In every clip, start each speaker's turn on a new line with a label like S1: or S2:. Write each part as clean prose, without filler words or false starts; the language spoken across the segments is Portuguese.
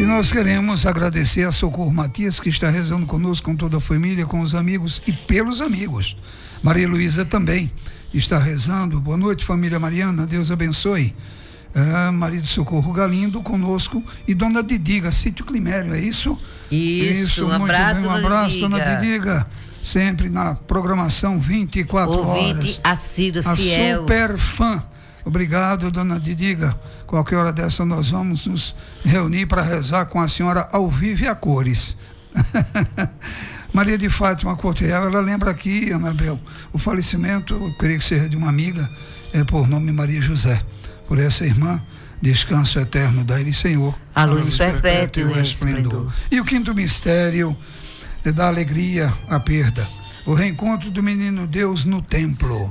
S1: nós queremos agradecer a Socorro Matias, que está rezando conosco, com toda a família, com os amigos e pelos amigos. Maria Luísa também está rezando. Boa noite, família Mariana, Deus abençoe. Marido Socorro Galindo conosco e Dona Didiga, Sítio Climério, é isso?
S2: Isso, um
S1: muito
S2: abraço,
S1: bem, um abraço, Dona Didiga, sempre na programação 24 horas.
S2: Ouvinte assíduo, fiel.
S1: A super fã. Obrigado, Dona Didiga. Qualquer hora dessa nós vamos nos reunir para rezar com a senhora ao vivo e a cores. Maria de Fátima Corteal, ela lembra aqui, Anabel, o falecimento, eu creio que seja de uma amiga, por nome Maria José. Por essa irmã, descanso eterno, dai-lhe, Senhor,
S2: a luz perpétua e o esplendor.
S1: E o quinto mistério é da alegria, a perda, o reencontro do menino Deus no templo.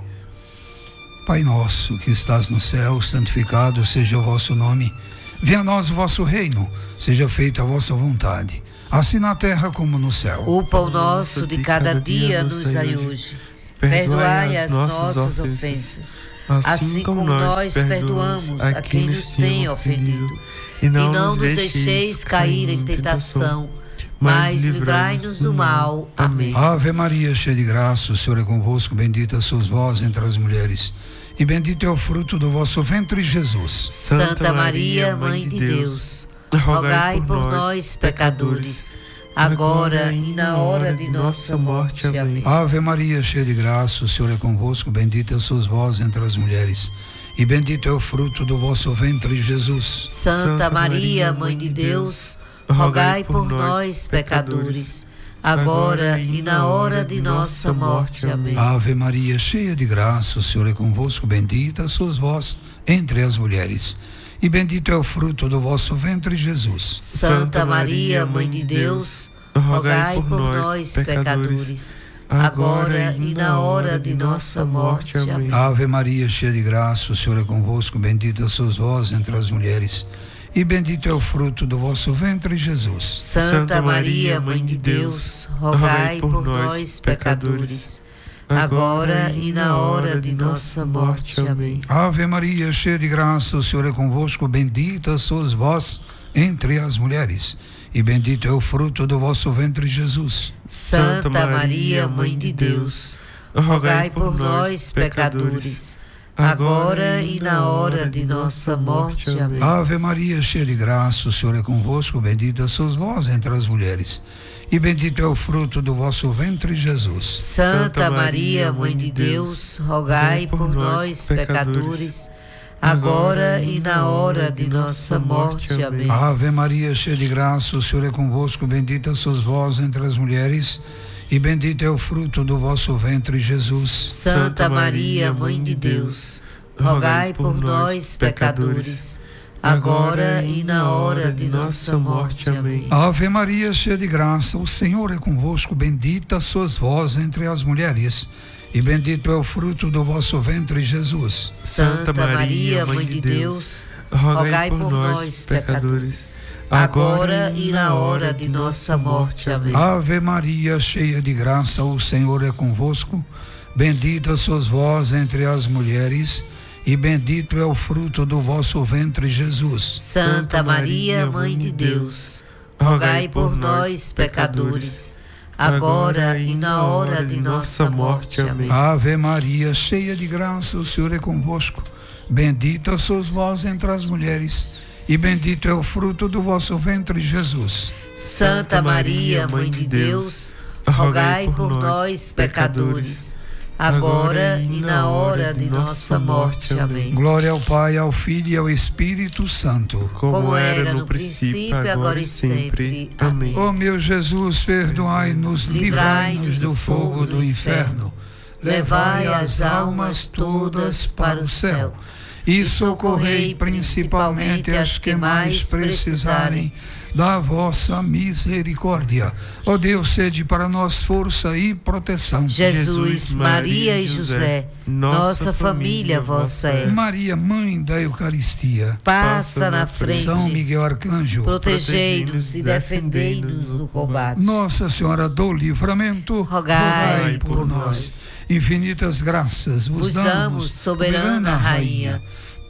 S1: Pai nosso que estás no céu, santificado seja o vosso nome. Venha a nós o vosso reino, seja feita a vossa vontade, assim na terra como no céu.
S2: O pão nosso de cada dia nos dai hoje. Perdoai as nossas ofensas, assim como nós perdoamos a quem nos tem ofendido. E não nos deixeis cair em tentação, mas livrai-nos do mal. Amém.
S1: Ave Maria, cheia de graça, o Senhor é convosco, bendita sois vós entre as mulheres, e bendito é o fruto do vosso ventre, Jesus.
S2: Santa Maria, Mãe de Deus, rogai por nós, pecadores, agora e na hora de nossa morte. Amém.
S1: Ave Maria, cheia de graça, o Senhor é convosco, bendita sois vós entre as mulheres, e bendito é o fruto do vosso ventre, Jesus.
S2: Santa Maria, Mãe de Deus, rogai por nós, pecadores, agora e na hora de nossa morte. Amém.
S1: Ave Maria, cheia de graça, o Senhor é convosco, bendita sois vós entre as mulheres, e bendito é o fruto do vosso ventre, Jesus.
S2: Santa Maria, Mãe de Deus, rogai por nós, pecadores, agora e na hora de nossa morte. Amém.
S1: Ave Maria, cheia de graça, o Senhor é convosco, bendita sois vós entre as mulheres, e bendito é o fruto do vosso ventre, Jesus.
S2: Santa Maria, Mãe de Deus, rogai por nós, pecadores, agora e na hora de nossa morte. Amém.
S1: Ave Maria, cheia de graça, o Senhor é convosco, bendita sois vós entre as mulheres, e bendito é o fruto do vosso ventre, Jesus.
S2: Santa Maria, Mãe de Deus, rogai por nós, pecadores, agora e na hora de nossa morte. Amém.
S1: Ave Maria, cheia de graça, o Senhor é convosco, bendita sois vós entre as mulheres, e bendito é o fruto do vosso ventre, Jesus.
S2: Santa Maria, Mãe de Deus, rogai por nós, pecadores, agora e na hora de nossa morte. Amém.
S1: Ave Maria, cheia de graça, o Senhor é convosco, bendita sois vós entre as mulheres, e bendito é o fruto do vosso ventre, Jesus.
S2: Santa Maria, Mãe de Deus, rogai por nós, pecadores, agora e na hora de nossa morte. Amém.
S1: Ave Maria, cheia de graça, o Senhor é convosco, bendita sois vós entre as mulheres, e bendito é o fruto do vosso ventre, Jesus.
S2: Santa Maria, Mãe de Deus, rogai por nós, pecadores, agora e na hora de nossa morte. Amém.
S1: Ave Maria, cheia de graça, o Senhor é convosco, bendita sois vós entre as mulheres, e bendito é o fruto do vosso ventre, Jesus.
S2: Santa Maria, Mãe de Deus, rogai por nós, pecadores, agora e na hora de nossa morte. Amém.
S1: Ave Maria, cheia de graça, o Senhor é convosco, bendita sois vós entre as mulheres, e bendito é o fruto do vosso ventre, Jesus.
S2: Santa Maria, Mãe de Deus, rogai por nós, pecadores, agora e na hora de nossa morte. Amém.
S1: Glória ao Pai, ao Filho e ao Espírito Santo,
S2: como era no princípio, agora e sempre. Amém.
S1: Ó meu Jesus, perdoai-nos, livrai-nos do fogo do inferno, levai as almas todas para o céu, e socorrei principalmente as que mais precisarem da vossa misericórdia. Ó Deus, sede para nós força e proteção.
S2: Jesus, Maria e José, nossa família vossa é.
S1: Maria, Mãe da Eucaristia,
S2: passa na frente.
S1: São Miguel Arcanjo,
S2: protegei-nos e defendei-nos no combate.
S1: Nossa Senhora do Livramento,
S2: rogai por nós.
S1: Infinitas graças vos damos,
S2: soberana Rainha,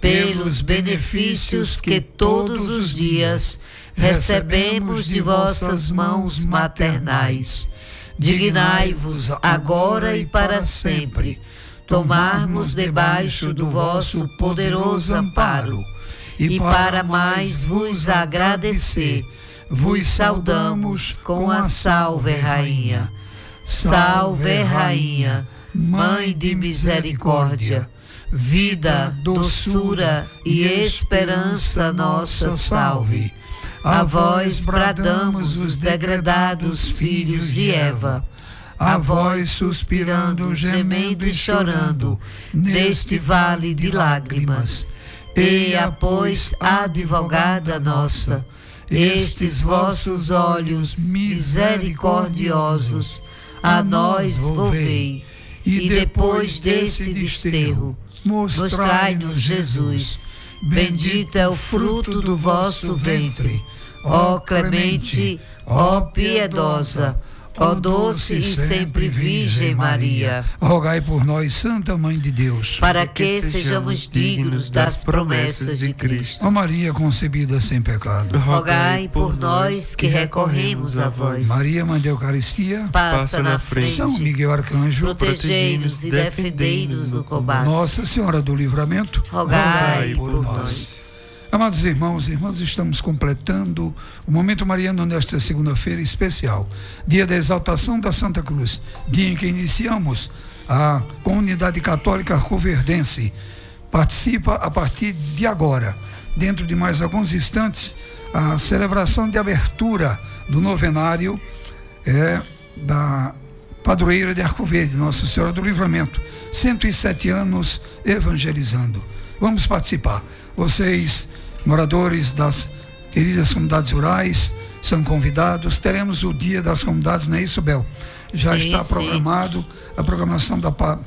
S1: pelos benefícios que todos os dias recebemos de vossas mãos maternais. Dignai-vos agora e para sempre tomarmos debaixo do vosso poderoso amparo, e para mais vos agradecer, vos saudamos com a Salve Rainha. Salve Rainha, Mãe de misericórdia, vida, doçura e esperança nossa salve. A vós bradamos os degredados filhos de Eva, a vós suspirando, gemendo e chorando, neste vale de lágrimas. Eia, pois, advogada nossa, estes vossos olhos misericordiosos a nós volvei, e depois desse desterro, mostrai-nos Jesus. Bendito é o fruto do vosso ventre, ó clemente, ó piedosa, ó doce e sempre Virgem Maria. Rogai por nós, Santa Mãe de Deus,
S2: para que sejamos dignos das promessas de Cristo.
S1: Ó Maria concebida sem pecado,
S2: rogai por nós que recorremos a vós.
S1: Maria, Mãe da Eucaristia,
S2: passa na frente.
S1: São Miguel Arcanjo,
S2: protegei-nos e defendei-nos no combate.
S1: Nossa Senhora do Livramento,
S2: rogai por nós.
S1: Amados irmãos e irmãs, estamos completando o Momento Mariano nesta segunda-feira especial, dia da exaltação da Santa Cruz, dia em que iniciamos a comunidade católica arcoverdense. Participa a partir de agora, dentro de mais alguns instantes, a celebração de abertura do novenário da padroeira de Arco Verde, Nossa Senhora do Livramento, 107 anos evangelizando. Vamos participar. Vocês, moradores das queridas comunidades rurais, são convidados. Teremos o Dia das Comunidades, não é isso, Bel? Já está programado a programação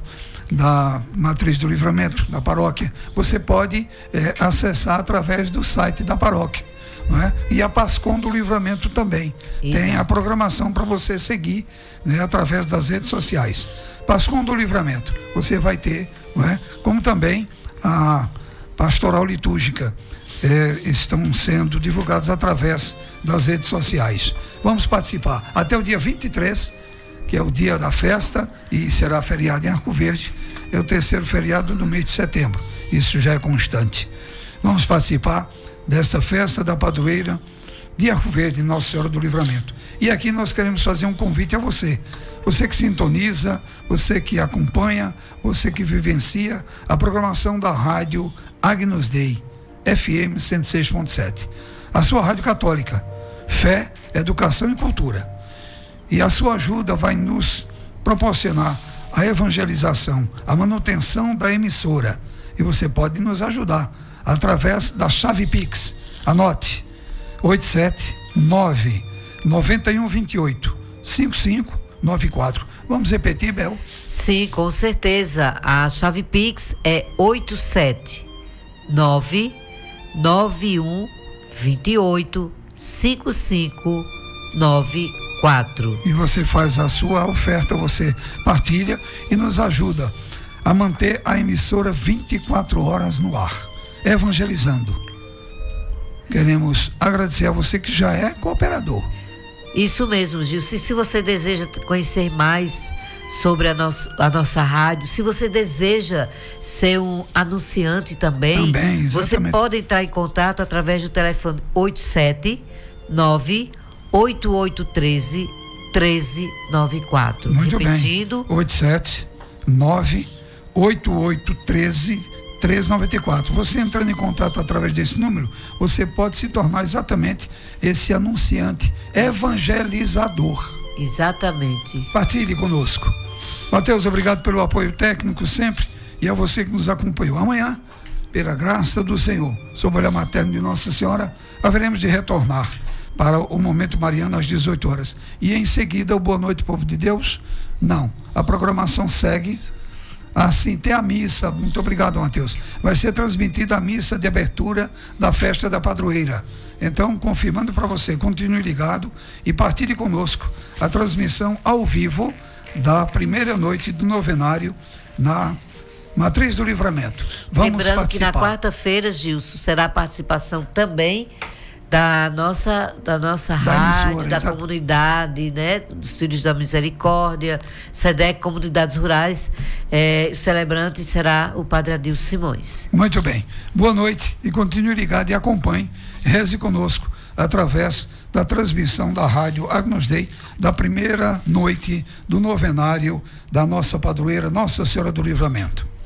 S1: da Matriz do Livramento, da paróquia. Você pode acessar através do site da paróquia, não é? E a Pascom do Livramento também. Exato. Tem a programação para você seguir, né, através das redes sociais. Pascom do Livramento, você vai ter, não é? Como também a pastoral litúrgica. Estão sendo divulgados através das redes sociais. Vamos participar até o dia 23, que é o dia da festa, e será feriado em Arco Verde. É o terceiro feriado do mês de setembro. Isso já é constante. Vamos participar desta festa da padroeira de Arco Verde, Nossa Senhora do Livramento. E aqui nós queremos fazer um convite a você. Você que sintoniza, você que acompanha, você que vivencia a programação da rádio Agnus Dei, FM 106.7. A sua rádio católica, fé, educação e cultura. E a sua ajuda vai nos proporcionar a evangelização, a manutenção da emissora. E você pode nos ajudar através da chave Pix. Anote: 879-9128-5594. Vamos repetir, Bel?
S2: Sim, com certeza. A chave Pix é 879-9128-5594.
S1: E você faz a sua oferta, você partilha e nos ajuda a manter a emissora 24 horas no ar, evangelizando. Queremos agradecer a você que já é cooperador.
S2: Isso mesmo, Gil. Se você deseja conhecer mais sobre a nossa rádio, se você deseja ser um anunciante também, você pode entrar em contato através do telefone 879-8813-1394.
S1: Muito
S2: repetindo,
S1: bem. 879-8813-1394. Você entrando em contato através desse número, você pode se tornar exatamente esse anunciante evangelizador.
S2: Exatamente.
S1: Partilhe conosco. Mateus, obrigado pelo apoio técnico sempre, e a você que nos acompanhou. Amanhã, pela graça do Senhor, sob o olhar materno de Nossa Senhora, haveremos de retornar para o Momento Mariano às 18 horas. E em seguida, o Boa Noite, Povo de Deus? Não. A programação segue. Assim, tem a missa. Muito obrigado, Mateus. Vai ser transmitida a missa de abertura da festa da padroeira. Então, confirmando para você, continue ligado e partilhe conosco a transmissão ao vivo da primeira noite do novenário Matriz do Livramento. Vamos
S2: Lembrando
S1: participar.
S2: que na quarta-feira, Gilson, será a participação também da nossa rádio,
S1: emissora,
S2: da comunidade, né, dos Filhos da Misericórdia, SEDEC, Comunidades Rurais. Celebrante será o Padre Adilson Simões.
S1: Muito bem. Boa noite e continue ligado e acompanhe, reze conosco através da transmissão da rádio Agnus Dei, da primeira noite do novenário da nossa padroeira, Nossa Senhora do Livramento.